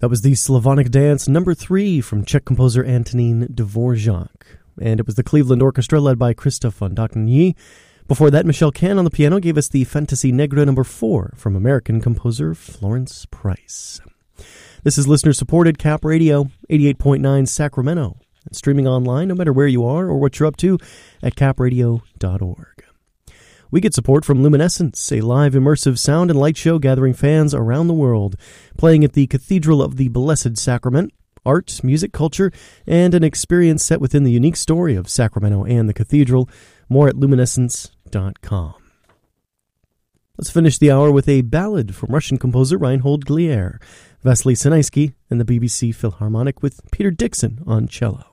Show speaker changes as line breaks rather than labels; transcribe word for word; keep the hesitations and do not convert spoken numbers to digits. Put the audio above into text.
That was the Slavonic Dance number three from Czech composer Antonín Dvorak. And it was the Cleveland Orchestra led by Christophe von Dohnanyi. Before that, Michel Kahn on the piano gave us the Fantasy Negra number four from American composer Florence Price. This is listener-supported Cap Radio, eighty-eight point nine Sacramento. And streaming online no matter where you are or what you're up to at cap radio dot org. We get support from Luminescence, a live immersive sound and light show gathering fans around the world, playing at the Cathedral of the Blessed Sacrament. Art, music, culture, and an experience set within the unique story of Sacramento and the cathedral. More at luminescence dot com. Let's finish the hour with a ballad from Russian composer Reinhold Glier, Vasily Sinaisky, and the B B C Philharmonic with Peter Dixon on cello.